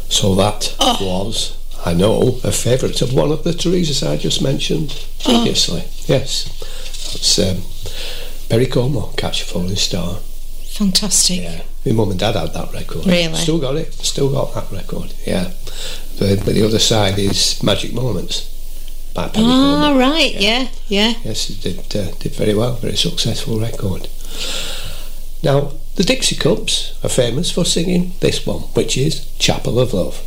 So that was, I know, a favourite of one of the Theresas I just mentioned previously. Yes. It's Perry Como, Catch a Falling Star. Fantastic. Yeah. My mum and dad had that record. Really? Still got it. Still got that record. Yeah. But the other side is Magic Moments by Perry Como. Right. Yeah. Yes, it did very well. Very successful record. Now, the Dixie Cups are famous for singing this one, which is Chapel of Love.